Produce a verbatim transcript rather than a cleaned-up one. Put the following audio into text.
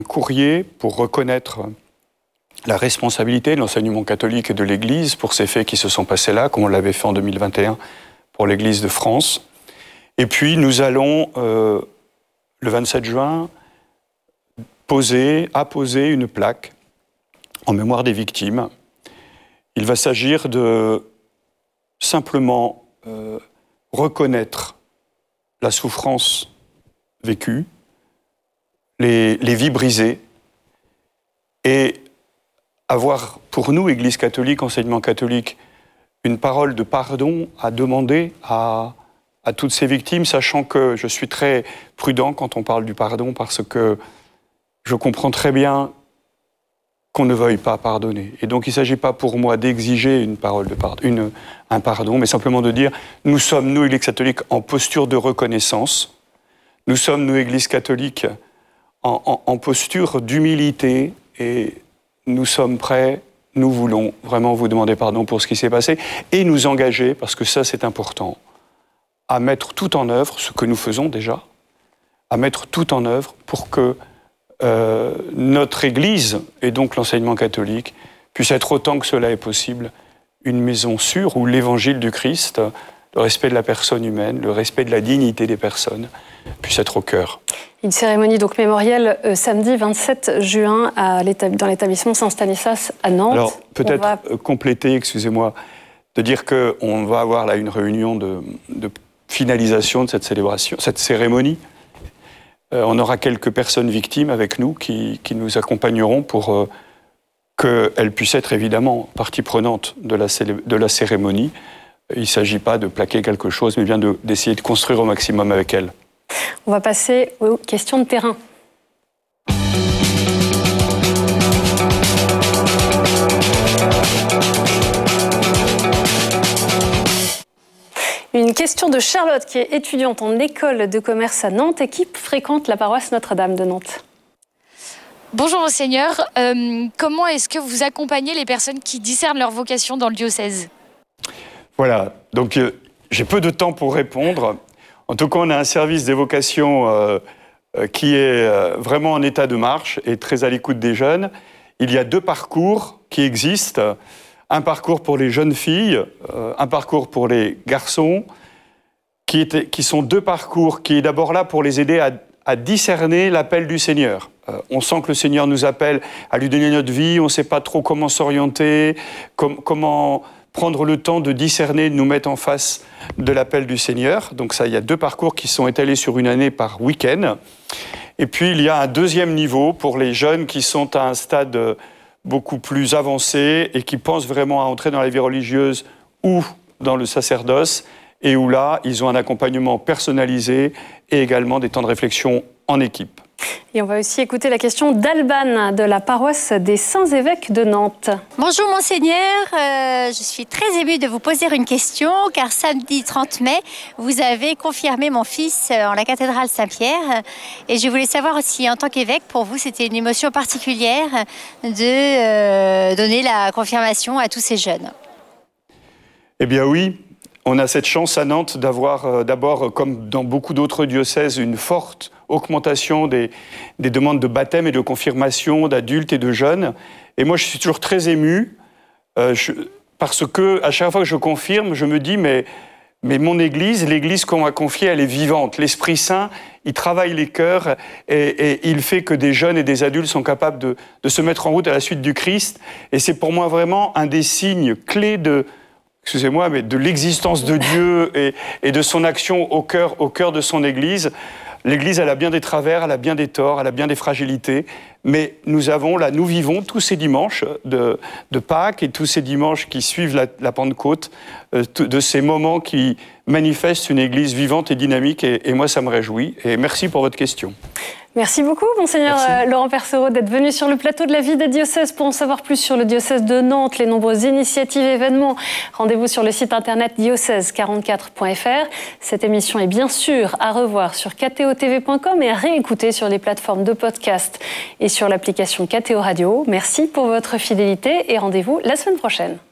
courrier pour reconnaître la responsabilité de l'enseignement catholique et de l'Église pour ces faits qui se sont passés là, comme on l'avait fait en deux mille vingt et un pour l'Église de France. Et puis nous allons, euh, le vingt-sept juin, poser, apposer une plaque en mémoire des victimes. Il va s'agir de simplement euh, reconnaître la souffrance vécue, les, les vies brisées, et avoir pour nous, Église catholique, enseignement catholique, une parole de pardon à demander à, à toutes ces victimes, sachant que je suis très prudent quand on parle du pardon, parce que je comprends très bien qu'on ne veuille pas pardonner. Et donc il ne s'agit pas pour moi d'exiger une parole de pardon, une, un pardon, mais simplement de dire, nous sommes, nous, Église catholique, en posture de reconnaissance. Nous sommes, nous, Église catholique, en, en, en posture d'humilité, et nous sommes prêts, nous voulons vraiment vous demander pardon pour ce qui s'est passé, et nous engager, parce que ça c'est important, à mettre tout en œuvre, ce que nous faisons déjà, à mettre tout en œuvre pour que Euh, notre Église, et donc l'enseignement catholique, puisse être autant que cela est possible, une maison sûre où l'Évangile du Christ, le respect de la personne humaine, le respect de la dignité des personnes, puisse être au cœur. Une cérémonie donc mémorielle euh, samedi vingt-sept juin à dans l'établissement Saint-Stanislas à Nantes. Alors peut-être va... compléter, excusez-moi, de dire qu'on va avoir là une réunion de, de finalisation de cette célébration, cette cérémonie. Euh, on aura quelques personnes victimes avec nous qui, qui nous accompagneront pour euh, qu'elles puissent être évidemment partie prenante de la, de la cérémonie. Il ne s'agit pas de plaquer quelque chose, mais bien de, d'essayer de construire au maximum avec elles. On va passer aux questions de terrain. Une question de Charlotte, qui est étudiante en école de commerce à Nantes et qui fréquente la paroisse Notre-Dame de Nantes. Bonjour Monseigneur, euh, comment est-ce que vous accompagnez les personnes qui discernent leur vocation dans le diocèse ? Voilà, donc euh, j'ai peu de temps pour répondre. En tout cas, on a un service des vocations euh, euh, qui est euh, vraiment en état de marche et très à l'écoute des jeunes. Il y a deux parcours qui existent. Un parcours pour les jeunes filles, euh, un parcours pour les garçons, qui, étaient, qui sont deux parcours qui est d'abord là pour les aider à, à discerner l'appel du Seigneur. Euh, on sent que le Seigneur nous appelle à lui donner notre vie, on ne sait pas trop comment s'orienter, com- comment prendre le temps de discerner, de nous mettre en face de l'appel du Seigneur. Donc ça, il y a deux parcours qui sont étalés sur une année par week-end. Et puis il y a un deuxième niveau pour les jeunes qui sont à un stade euh, beaucoup plus avancés et qui pensent vraiment à entrer dans la vie religieuse ou dans le sacerdoce, et où là, ils ont un accompagnement personnalisé et également des temps de réflexion en équipe. Et on va aussi écouter la question d'Alban de la paroisse des Saints-Évêques de Nantes. Bonjour Monseigneur, euh, je suis très émue de vous poser une question, car samedi trente mai, vous avez confirmé mon fils en la cathédrale Saint-Pierre. Et je voulais savoir si, en tant qu'évêque, pour vous, c'était une émotion particulière de euh, donner la confirmation à tous ces jeunes. Eh bien oui, on a cette chance à Nantes d'avoir euh, d'abord, comme dans beaucoup d'autres diocèses, une forte augmentation des, des demandes de baptême et de confirmation d'adultes et de jeunes. Et moi, je suis toujours très ému, euh, je, parce que à chaque fois que je confirme, je me dis, mais, mais mon Église, l'Église qu'on m'a confiée, elle est vivante. L'Esprit Saint, il travaille les cœurs et, et il fait que des jeunes et des adultes sont capables de, de se mettre en route à la suite du Christ. Et c'est pour moi vraiment un des signes clés de... excusez-moi, mais de l'existence de Dieu et, et de son action au cœur, au cœur de son Église. L'Église, elle a bien des travers, elle a bien des torts, elle a bien des fragilités, mais nous avons là, nous vivons tous ces dimanches de, de Pâques et tous ces dimanches qui suivent la, la Pentecôte, euh, de ces moments qui manifestent une Église vivante et dynamique, et, et moi, ça me réjouit. Et merci pour votre question. Merci beaucoup, Monseigneur euh, Laurent Percereau, d'être venu sur le plateau de la vie des diocèses. Pour en savoir plus sur le diocèse de Nantes, les nombreuses initiatives et événements, rendez-vous sur le site internet diocèse quarante-quatre point f r. Cette émission est bien sûr à revoir sur k t o t v point com et à réécouter sur les plateformes de podcast et sur l'application K T O Radio. Merci pour votre fidélité et rendez-vous la semaine prochaine.